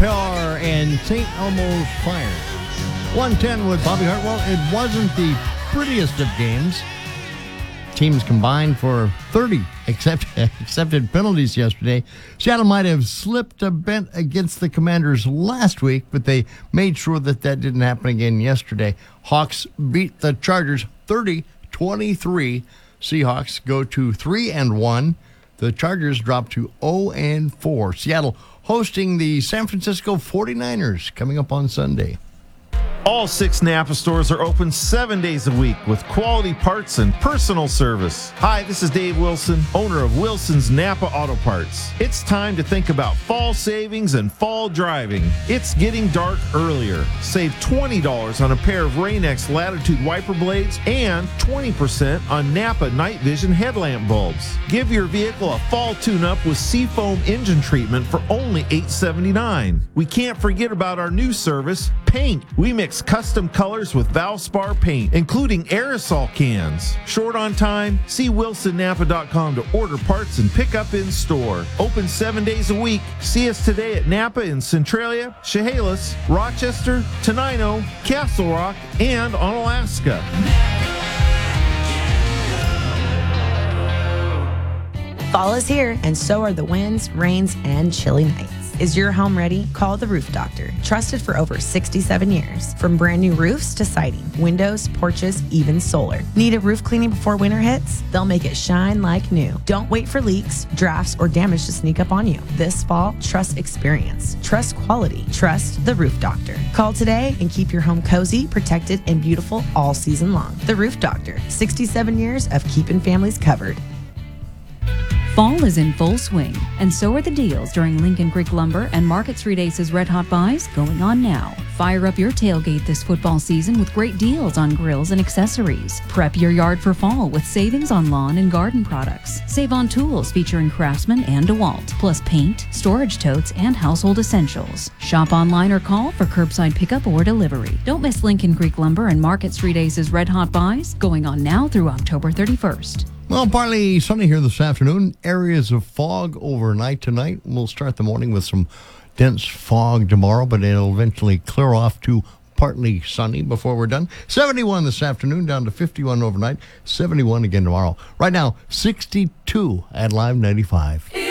Pillar and St. Elmo's Fire. 110 with Bobby Hartwell. It wasn't the prettiest of games. Teams combined for 30 accepted penalties yesterday. Seattle might have slipped a bit against the Commanders last week, but they made sure that didn't happen again yesterday. Hawks beat the Chargers 30-23. Seahawks go to 3-1. The Chargers drop to 0-4. Seattle hosting the San Francisco 49ers coming up on Sunday. All 6 Napa stores are open 7 days a week with quality parts and personal service. Hi, this is Dave Wilson, owner of Wilson's Napa Auto Parts. It's time to think about fall savings and fall driving. It's getting dark earlier. Save $20 on a pair of Rain-X Latitude wiper blades and 20% on Napa night vision headlamp bulbs. Give your vehicle a fall tune-up with Seafoam engine treatment for only $8.79. We can't forget about our new service, paint. We mix custom colors with Valspar paint, including aerosol cans. Short on time? See WilsonNapa.com to order parts and pick up in store. Open 7 days a week. See us today at Napa in Centralia, Chehalis, Rochester, Tenino, Castle Rock, and on Alaska. Fall is here, and so are the winds, rains, and chilly nights. Is your home ready? Call the Roof Doctor, trusted for over 67 years. From brand new roofs to siding, windows, porches, even solar. Need a roof cleaning before winter hits? They'll make it shine like new. Don't wait for leaks, drafts, or damage to sneak up on you. This fall, trust experience. Trust quality. Trust the Roof Doctor. Call today and keep your home cozy, protected, and beautiful all season long. The Roof Doctor, 67 years of keeping families covered. Fall is in full swing, and so are the deals during Lincoln Creek Lumber and Market Street Aces Red Hot Buys going on now. Fire up your tailgate this football season with great deals on grills and accessories. Prep your yard for fall with savings on lawn and garden products. Save on tools featuring Craftsman and DeWalt, plus paint, storage totes, and household essentials. Shop online or call for curbside pickup or delivery. Don't miss Lincoln Creek Lumber and Market Street Aces Red Hot Buys going on now through October 31st. Well, partly sunny here this afternoon. Areas of fog overnight tonight. We'll start the morning with some dense fog tomorrow, but it'll eventually clear off to partly sunny before we're done. 71 this afternoon, down to 51 overnight. 71 again tomorrow. Right now, 62 at Live 95.